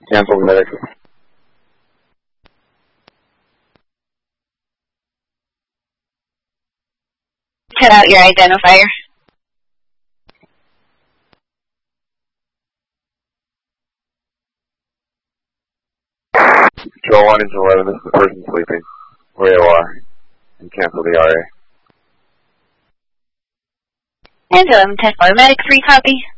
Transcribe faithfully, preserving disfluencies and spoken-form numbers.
Cancel the medic. Cut out your identifier. Control one, engine eleven, this is the person sleeping. Where you are. And cancel the R A. And eleven ten four, medic three copy.